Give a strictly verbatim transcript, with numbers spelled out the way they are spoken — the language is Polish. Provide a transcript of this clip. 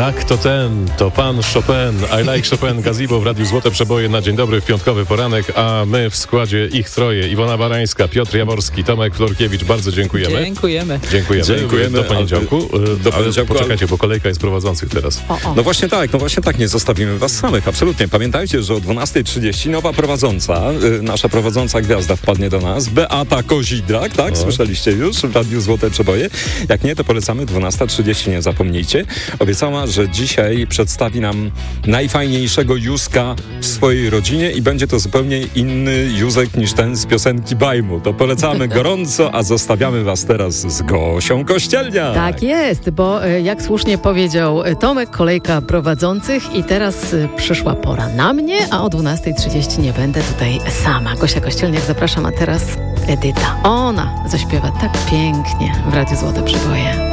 Tak, to ten, to pan Chopin. I like Chopin Gazebo w Radiu Złote Przeboje na dzień dobry w piątkowy poranek, a my w składzie ich troje. Iwona Barańska, Piotr Jaworski, Tomek Florkiewicz. Bardzo dziękujemy. Dziękujemy. Dziękujemy. Dziękujemy. Do poniedziałku. Do ale poniedziałku, poczekajcie, bo kolejka jest prowadzących teraz. O, o. No właśnie tak, no właśnie tak, nie zostawimy was samych, absolutnie. Pamiętajcie, że o dwunasta trzydzieści nowa prowadząca, y, nasza prowadząca gwiazda wpadnie do nas, Beata Kozidrak, tak? O. Słyszeliście już w Radiu Złote Przeboje? Jak nie, to polecamy dwunasta trzydzieści, nie zapomnijcie. Obiecała, że dzisiaj przedstawi nam najfajniejszego Józka w swojej rodzinie i będzie to zupełnie inny Józek niż ten z piosenki Bajmu. To polecamy gorąco, a zostawiamy was teraz z Gosią Kościelniak. Tak jest, bo e, jak słusznie powiedział Tomek, kolejka prowadzących i teraz e, przyszła pora na mnie, a o dwunasta trzydzieści nie będę tutaj sama. Gosia Kościelniak, zapraszam, a teraz Edyta. Ona zaśpiewa tak pięknie w Radiu Złote Przeboje.